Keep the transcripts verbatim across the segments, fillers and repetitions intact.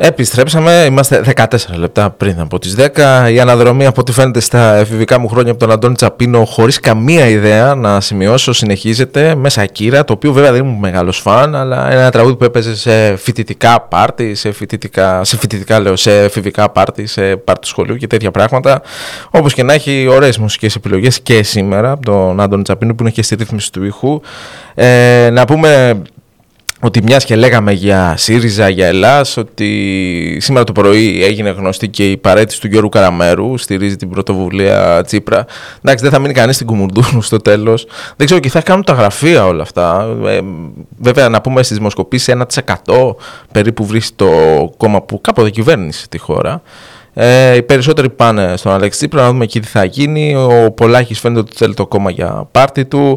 Επιστρέψαμε, είμαστε δεκατέσσερα λεπτά πριν από τις δέκα. Η αναδρομή από ό,τι φαίνεται στα εφηβικά μου χρόνια από τον Αντώνη Τσαπίνο, χωρίς καμία ιδέα να σημειώσω, συνεχίζεται με Σακύρα, το οποίο βέβαια δεν ήμουν μεγάλος φαν, αλλά ένα τραγούδι που έπαιζε σε φοιτητικά πάρτι, σε φοιτητικά, σε φοιτητικά λέω, σε εφηβικά πάρτι, σε πάρτι του σχολείου και τέτοια πράγματα. Όπως και να έχει, ωραίες μουσικές επιλογές και σήμερα από τον Αντώνη Τσαπίνο που είναι και στη ρύθμιση του ήχου. Ε, να πούμε ότι μιας και λέγαμε για ΣΥΡΙΖΑ, για Ελλάς, ότι σήμερα το πρωί έγινε γνωστή και η παραίτηση του Γιώργου Καραμέρου, στηρίζει την πρωτοβουλία Τσίπρα. Εντάξει, δεν θα μείνει κανείς στην Κουμουνδούνου στο τέλος. Δεν ξέρω και θα κάνουν τα γραφεία όλα αυτά. Ε, βέβαια, να πούμε στις δημοσκοπήσεις ένα τοις εκατό περίπου βρίσκει το κόμμα που κάποτε κυβέρνησε τη χώρα. Ε, οι περισσότεροι πάνε στον Αλέξη Τσίπρα, να δούμε εκεί τι θα γίνει. Ο Πολάκης φαίνεται ότι θέλει το κόμμα για πάρτι του.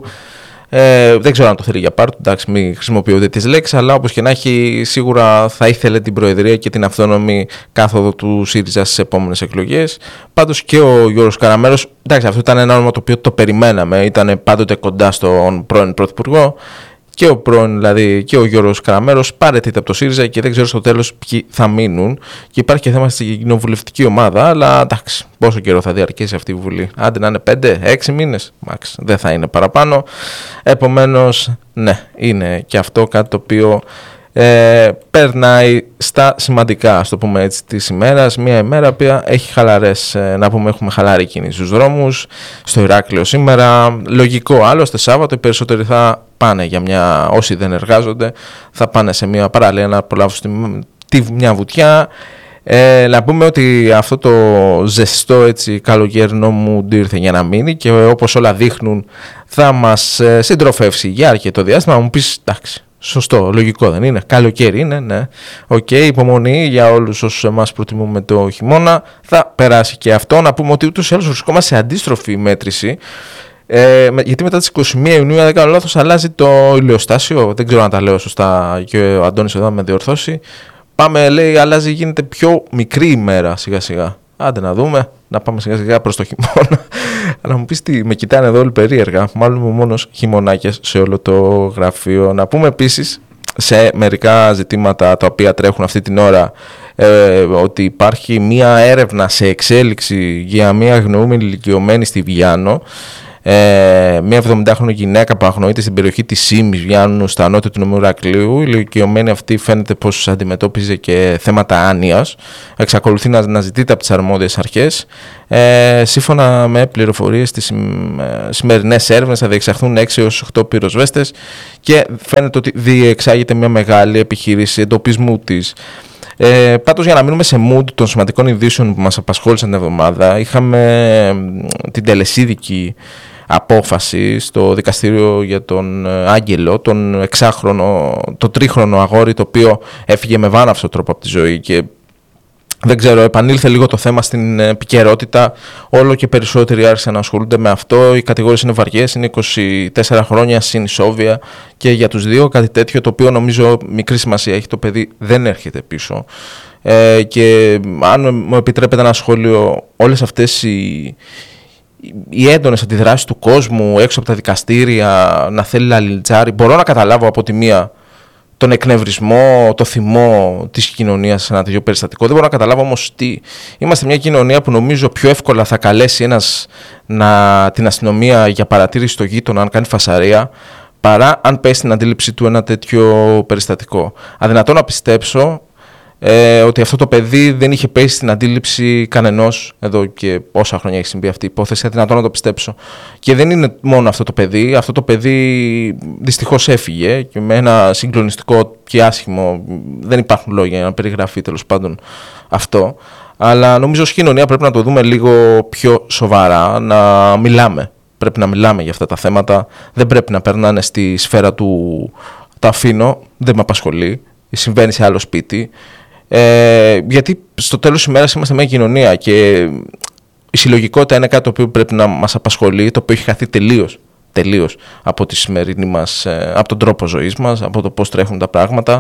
Ε, δεν ξέρω αν το θέλει για πάρτι, εντάξει, μην χρησιμοποιούνται τις λέξεις, αλλά όπως και να έχει, σίγουρα θα ήθελε την προεδρία και την αυτόνομη κάθοδο του ΣΥΡΙΖΑ στις επόμενες εκλογές. Πάντως και ο Γιώργος Καραμέρος, εντάξει, αυτό ήταν ένα όνομα το οποίο το περιμέναμε, ήταν πάντοτε κοντά στον πρώην πρωθυπουργό. Και ο πρώην, δηλαδή, και ο Γιώργος Καραμέρος παραιτείται από το ΣΥΡΙΖΑ και δεν ξέρω στο τέλος ποιοι θα μείνουν. Και υπάρχει και θέμα στην κοινοβουλευτική ομάδα, αλλά εντάξει, πόσο καιρό θα διαρκέσει αυτή η Βουλή. Άντε να είναι πέντε έξι μήνες, μάξ, δεν θα είναι παραπάνω. Επομένως, ναι, είναι και αυτό κάτι το οποίο ε, περνάει στα σημαντικά, ας το πούμε έτσι, της ημέρας. Μια ημέρα που έχει χαλαρές, ε, να πούμε, έχουμε χαλαρή κίνηση στους δρόμους, στο Ηράκλειο σήμερα. Λογικό, άλλωστε Σάββατο οι περισσότεροι θα πάνε για μια, όσοι δεν εργάζονται, θα πάνε σε μια παραλία να απολαύσουν τη, τη, μια βουτιά. Ε, να πούμε ότι αυτό το ζεστό έτσι καλοκαιρινό mood ήρθε για να μείνει και όπως όλα δείχνουν θα μας ε, συντροφεύσει για αρκετό διάστημα. Να μου πεις, εντάξει, σωστό, λογικό δεν είναι, καλοκαίρι είναι, ναι. Οκ, okay, υπομονή για όλους όσους εμάς προτιμούμε το χειμώνα, θα περάσει και αυτό. Να πούμε ότι ούτως ή άλλως βρισκόμαστε σε αντίστροφη μέτρηση. Ε, γιατί μετά τις είκοσι μία Ιουνίου, αν δεν κάνω λάθος, αλλάζει το ηλιοστάσιο. Δεν ξέρω αν τα λέω σωστά και ο Αντώνης εδώ με διορθώσει. Πάμε, λέει, αλλάζει, γίνεται πιο μικρή ημέρα σιγά σιγά. Άντε να δούμε, να πάμε σιγά σιγά προς το χειμώνα. Να μου πεις τι, με κοιτάνε εδώ όλοι περίεργα. Μάλλον είμαι μόνος χειμωνάκιας σε όλο το γραφείο. Να πούμε επίσης σε μερικά ζητήματα τα οποία τρέχουν αυτή την ώρα, ε, ότι υπάρχει μια έρευνα σε εξέλιξη για μια αγνοούμενη ηλικιωμένη στη Βιάννο. Ε, μια εβδομηντάχρονη γυναίκα που αγνοείται στην περιοχή της Σύμης Βιάννου στα νότια του νομού Ηρακλείου. Η ηλικιωμένη αυτή φαίνεται πως αντιμετώπιζε και θέματα άνοιας. Εξακολουθεί να αναζητείται από τις αρμόδιες αρχές. Ε, σύμφωνα με πληροφορίες στις σημερινές έρευνες θα διεξαχθούν έξι έως οκτώ πυροσβέστες και φαίνεται ότι διεξάγεται μια μεγάλη επιχείρηση εντοπισμού της. Ε, πάντως, για να μείνουμε σε mood των σημαντικών ειδήσεων που μας απασχόλησαν την εβδομάδα, είχαμε την τελεσίδικη απόφαση στο δικαστήριο για τον Άγγελο, τον εξάχρονο, το τρίχρονο αγόρι το οποίο έφυγε με βάναυσο τρόπο από τη ζωή και δεν ξέρω, επανήλθε λίγο το θέμα στην επικαιρότητα, όλο και περισσότεροι άρχισαν να ασχολούνται με αυτό. Οι κατηγορίες είναι βαριές, είναι είκοσι τέσσερα χρόνια συν ισόβια και για τους δύο, κάτι τέτοιο το οποίο νομίζω μικρή σημασία έχει, το παιδί δεν έρχεται πίσω. Ε, και αν μου επιτρέπετε ένα σχόλιο, όλες αυτές οι, οι έντονες αντιδράσεις του κόσμου έξω από τα δικαστήρια, να θέλει λαλιτζάρι, μπορώ να καταλάβω από τη μία τον εκνευρισμό, το θυμό της κοινωνίας σε ένα τέτοιο περιστατικό. Δεν μπορώ να καταλάβω όμως τι. Είμαστε μια κοινωνία που νομίζω πιο εύκολα θα καλέσει ένας να, την αστυνομία για παρατήρηση στο γείτονα αν κάνει φασαρία, παρά αν πέσει στην αντίληψή του ένα τέτοιο περιστατικό. Αδυνατό να πιστέψω ε, ότι αυτό το παιδί δεν είχε πέσει στην αντίληψη κανενός εδώ και πόσα χρόνια έχει συμβεί αυτή η υπόθεση. Αδυνατό να το πιστέψω. Και δεν είναι μόνο αυτό το παιδί. Αυτό το παιδί δυστυχώς έφυγε και με ένα συγκλονιστικό και άσχημο. Δεν υπάρχουν λόγια για να περιγραφεί τέλος πάντων αυτό. Αλλά νομίζω ως κοινωνία πρέπει να το δούμε λίγο πιο σοβαρά, να μιλάμε. Πρέπει να μιλάμε για αυτά τα θέματα. Δεν πρέπει να περνάνε στη σφαίρα του «τα αφήνω, δεν με απασχολεί, συμβαίνει σε άλλο σπίτι». Ε, γιατί στο τέλος της ημέρας είμαστε μια κοινωνία και η συλλογικότητα είναι κάτι το οποίο πρέπει να μας απασχολεί, το οποίο έχει χαθεί τελείως, τελείως από τη σημερινή μας, από τον τρόπο ζωής μας, από το πώς τρέχουν τα πράγματα.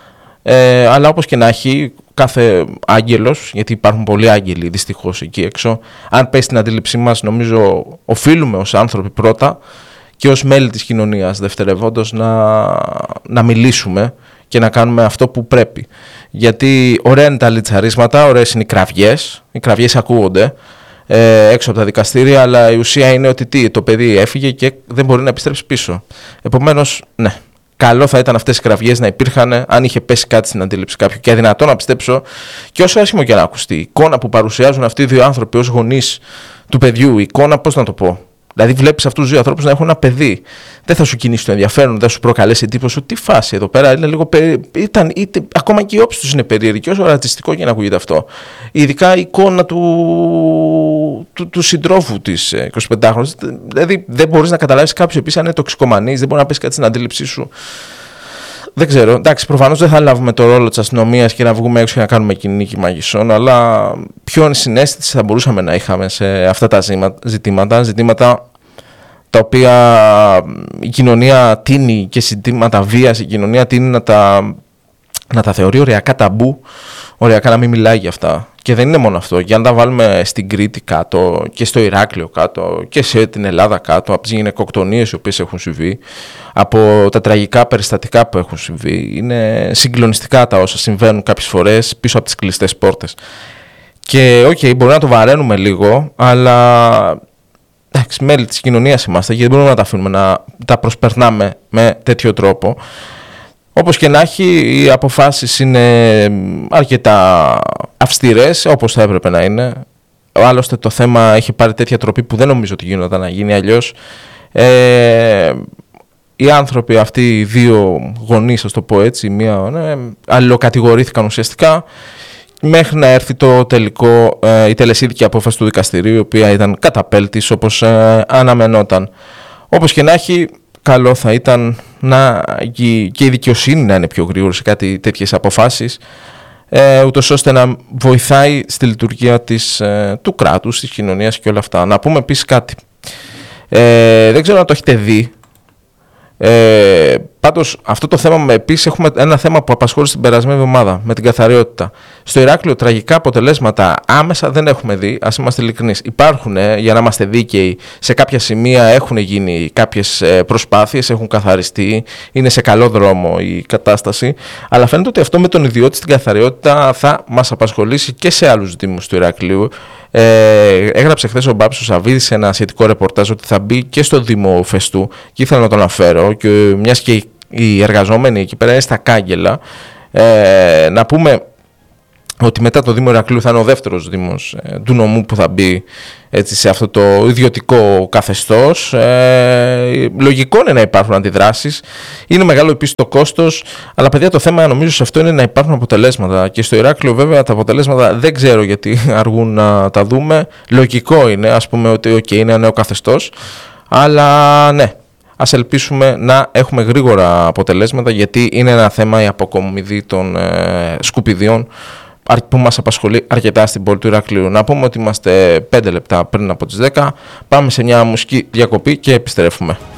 Ε, αλλά όπως και να έχει, κάθε άγγελος, γιατί υπάρχουν πολλοί άγγελοι δυστυχώς εκεί έξω, αν πέσει στην αντίληψή μας, νομίζω οφείλουμε ως άνθρωποι πρώτα και ως μέλη της κοινωνίας δευτερευόντως να, να μιλήσουμε και να κάνουμε αυτό που πρέπει. Γιατί ωραία είναι τα λιτσαρίσματα, ωραίες είναι οι κραυγές, οι κραυγές ακούγονται ε, έξω από τα δικαστήρια, αλλά η ουσία είναι ότι τι, το παιδί έφυγε και δεν μπορεί να επιστρέψει πίσω. Επομένως, ναι. Καλό θα ήταν αυτές οι κραυγές να υπήρχαν αν είχε πέσει κάτι στην αντίληψη κάποιου. Και αδυνατό να πιστέψω, και όσο άσχημο και να ακουστεί, η εικόνα που παρουσιάζουν αυτοί οι δύο άνθρωποι ως γονείς του παιδιού, η εικόνα, πώς να το πω. Δηλαδή, βλέπεις αυτούς τους δύο ανθρώπους να έχουν ένα παιδί. Δεν θα σου κινήσει το ενδιαφέρον, δεν θα σου προκαλέσει εντύπωση ότι τι φάση εδώ πέρα είναι λίγο περί... ήταν, είτε, ακόμα και η όψη τους είναι περίεργη, και όσο ρατσιστικό και να ακούγεται αυτό. Ειδικά η εικόνα του, του, του συντρόφου της εικοσιπεντάχρονης. Δηλαδή, δεν μπορείς να καταλάβεις κάποιος επίσης αν είναι τοξικομανής, δεν μπορεί να πέσει κάτι στην αντίληψή σου. Δεν ξέρω. Εντάξει, προφανώς δεν θα λάβουμε το ρόλο της αστυνομίας και να βγούμε έξω και να κάνουμε κυνήγι μαγισσών, αλλά ποιο συναίσθηση θα μπορούσαμε να είχαμε σε αυτά τα ζητήματα, ζητήματα τα οποία η κοινωνία τείνει, και ζητήματα βίας, η κοινωνία τείνει να τα, να τα θεωρεί οριακά ταμπού, οριακά να μην μιλάει για αυτά. Και δεν είναι μόνο αυτό. Για να τα βάλουμε στην Κρήτη κάτω και στο Ηράκλειο κάτω και σε την Ελλάδα κάτω, από τις γυναικοκτονίες οι οποίες έχουν συμβεί, από τα τραγικά περιστατικά που έχουν συμβεί, είναι συγκλονιστικά τα όσα συμβαίνουν κάποιες φορές πίσω από τις κλειστές πόρτες. Και οκ, okay, μπορεί να το βαραίνουμε λίγο, αλλά εντάξει, μέλη της κοινωνίας είμαστε, γιατί μπορούμε να τα αφήνουμε να τα προσπερνάμε με τέτοιο τρόπο. Όπως και να έχει, οι αποφάσεις είναι αρκετά αυστηρές, όπως θα έπρεπε να είναι. Άλλωστε το θέμα έχει πάρει τέτοια τροπή που δεν νομίζω ότι γίνονταν να γίνει αλλιώς. Ε, οι άνθρωποι αυτοί, οι δύο γονείς, ας το πω έτσι, μία, ναι, αλληλοκατηγορήθηκαν ουσιαστικά, μέχρι να έρθει το τελικό, ε, η τελεσίδικη απόφαση του δικαστηρίου, η οποία ήταν καταπέλτης όπως ε, αναμενόταν. Όπως και να έχει, καλό θα ήταν να, και η δικαιοσύνη να είναι πιο γρήγορη σε κάτι τέτοιες αποφάσεις, ε, ούτως ώστε να βοηθάει στη λειτουργία της, ε, του κράτους, της κοινωνίας και όλα αυτά. Να πούμε επίσης κάτι. Ε, δεν ξέρω αν το έχετε δει. Ε, πάντως αυτό το θέμα, επίσης έχουμε ένα θέμα που απασχόλησε την περασμένη εβδομάδα με την καθαριότητα. Στο Ηράκλειο τραγικά αποτελέσματα άμεσα δεν έχουμε δει, ας είμαστε ειλικρινείς. Υπάρχουν, ε, για να είμαστε δίκαιοι, σε κάποια σημεία έχουν γίνει κάποιες προσπάθειες, έχουν καθαριστεί, είναι σε καλό δρόμο η κατάσταση, αλλά φαίνεται ότι αυτό με τον ιδιώτη στην καθαριότητα θα μας απασχολήσει και σε άλλους δήμους του Ηρακλείου. Ε, έγραψε χθες ο Μπάμπης ο Σαββίδης σε ένα σχετικό ρεπορτάζ ότι θα μπει και στο Δήμο Φεστού, και ήθελα να τον αναφέρω, και μιας και οι εργαζόμενοι εκεί πέρα είναι στα κάγκελα. Ε, να πούμε ότι μετά το Δήμο Ηρακλείου θα είναι ο δεύτερος δήμος ε, του νομού που θα μπει έτσι, σε αυτό το ιδιωτικό καθεστώς. Ε, λογικό είναι να υπάρχουν αντιδράσεις. Είναι μεγάλο επίσης το κόστος. Αλλά παιδιά, το θέμα νομίζω σε αυτό είναι να υπάρχουν αποτελέσματα. Και στο Ηράκλειο βέβαια τα αποτελέσματα δεν ξέρω γιατί αργούν να τα δούμε. Λογικό είναι, ας πούμε, ότι okay, είναι ένα νέο καθεστώς. Αλλά ναι, ας ελπίσουμε να έχουμε γρήγορα αποτελέσματα, γιατί είναι ένα θέμα η αποκομιδή των ε, σκουπιδιών που μας απασχολεί αρκετά στην πόλη του Ηρακλείου. Να πούμε ότι είμαστε πέντε λεπτά πριν από τις δέκα. Πάμε σε μια μουσική διακοπή και επιστρέφουμε.